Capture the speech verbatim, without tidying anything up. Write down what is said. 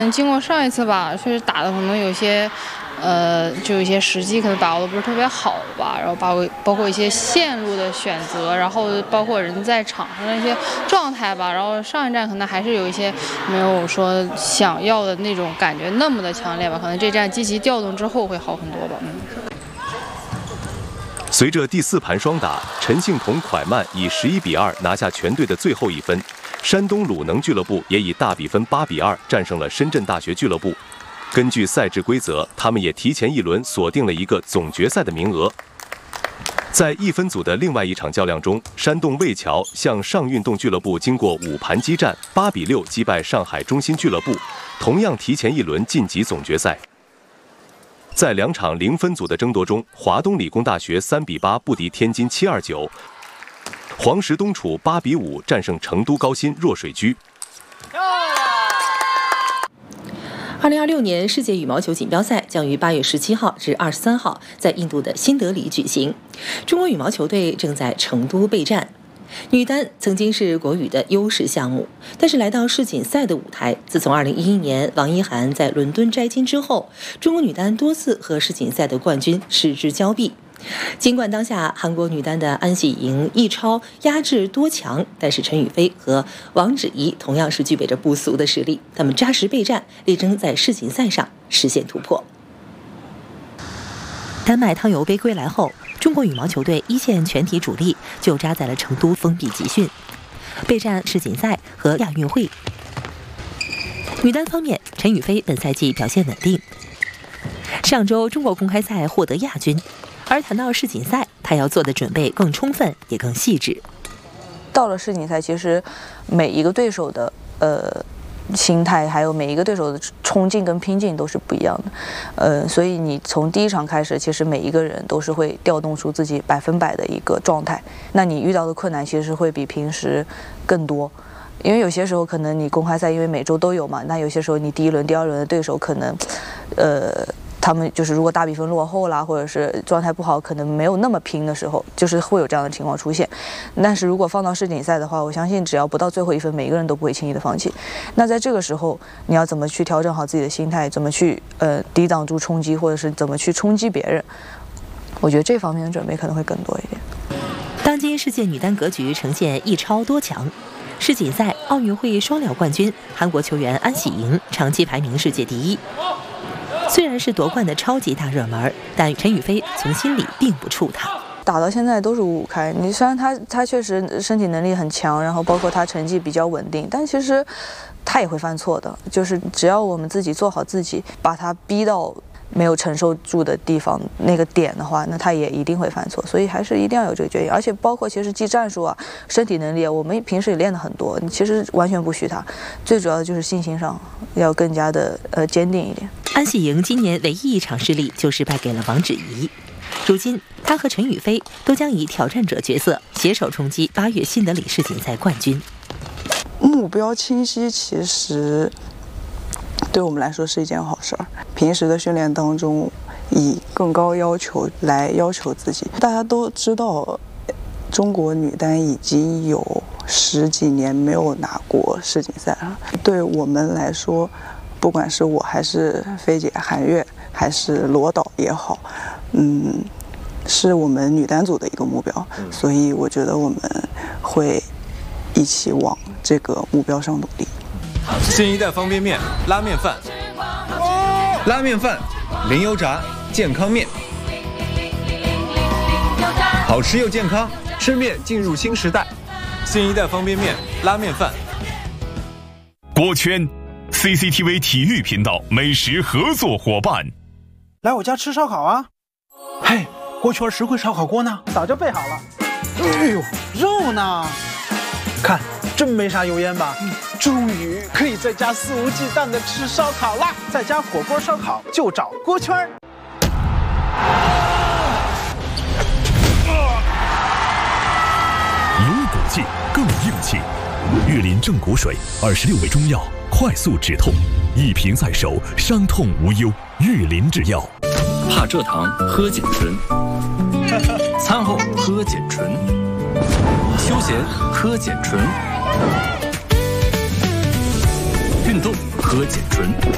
嗯，经过上一次吧，确实打的可能有些，呃，就有些时机可能把握的不是特别好吧，然后包括包括一些线路的选择，然后包括人在场上的一些状态吧，然后上一站可能还是有一些没有说想要的那种感觉那么的强烈吧，可能这站积极调动之后会好很多吧，嗯。 随着第四盘双打，陈幸同蒯曼以十一比二拿下全队的最后一分。山东鲁能俱乐部也以大比分八比二战胜了深圳大学俱乐部。根据赛制规则，他们也提前一轮锁定了一个总决赛的名额。在一分组的另外一场较量中，山东魏桥向上运动俱乐部经过五盘激战，八比六击败上海中心俱乐部，同样提前一轮晋级总决赛。在两场零分组的争夺中，华东理工大学三比八不敌天津七二九。黄石东楚八比五战胜成都高新弱水居。 二零二六年世界羽毛球锦标赛将于八月十七号至二十三号在印度的新德里举行。中国羽毛球队正在成都备战。女单曾经是国羽的优势项目，但是来到世锦赛的舞台，自从二零一一年王一涵在伦敦摘金之后，中国女单多次和世锦赛的冠军失之交臂。尽管当下韩国女单的安喜莹、易超压制多强，但是陈雨菲和王芷怡同样是具备着不俗的实力，她们扎实备战，力争在世锦赛上实现突破。丹麦汤尤杯归来后，中国羽毛球队一线全体主力就扎在了成都封闭集训，备战世锦赛和亚运会。女单方面，陈雨菲本赛季表现稳定，上周中国公开赛获得亚军。而谈到世锦赛，他要做的准备更充分，也更细致。 到了世锦赛，其实每一个对手的呃心态，还有每一个对手的冲劲跟拼劲都是不一样的。呃，所以你从第一场开始，其实每一个人都是会调动出自己百分百的一个状态。那你遇到的困难其实会比平时更多。因为有些时候可能你公开赛因为每周都有嘛，那有些时候你第一轮、第二轮的对手可能，呃。他们就是如果大比分落后啦，或者是状态不好，可能没有那么拼的时候，就是会有这样的情况出现。但是如果放到世锦赛的话，我相信只要不到最后一分，每个人都不会轻易的放弃。那在这个时候，你要怎么去调整好自己的心态，怎么去呃抵挡住冲击，或者是怎么去冲击别人，我觉得这方面的准备可能会更多一点。 当今世界女单格局呈现一超多强。世锦赛、奥运会双料冠军韩国球员安喜莹长期排名世界第一。虽然是夺冠的超级大热门，但陈雨菲从心里并不怵他。 打到现在都是五五开，你虽然他他确实身体能力很强，然后包括他成绩比较稳定，但其实他也会犯错的。就是只要我们自己做好自己，把他逼到没有承受住的地方那个点的话，那他也一定会犯错。所以还是一定要有这个决心，而且包括其实技战术啊、身体能力啊，我们平时也练得很多，你其实完全不虚他。最主要的就是信心上要更加的呃坚定一点。 安喜莹今年唯一一场失利就是败给了王芷怡，如今她和陈雨菲都将以挑战者角色携手冲击八月新德里世锦赛冠军。 目标清晰，其实对我们来说是一件好事儿。平时的训练当中，以更高要求来要求自己。大家都知道，中国女单已经有十几年没有拿过世锦赛了。对我们来说，不管是我还是菲姐、韩悦，还是罗导也好，嗯，是我们女单组的一个目标。所以我觉得我们会一起往这个目标上努力。 新一代方便面拉面饭，拉面饭零油炸健康面，好吃又健康，吃面进入新时代。新一代方便面拉面饭。 锅圈 C C T V 体育频道美食合作伙伴， 来我家吃烧烤啊！嘿，锅圈实惠烧烤锅呢？早就备好了。哎呦，肉呢？看，真没啥油烟吧？嗯，终于可以在家肆无忌惮的吃烧烤啦！在家火锅烧烤就找锅圈儿。 有骨气更硬气，玉林正骨水，二十六味中药，快速止痛，一瓶在手，伤痛无忧。玉林制药。 怕蔗糖喝碱醇，餐后喝碱醇，休闲喝碱醇，运动喝碱醇。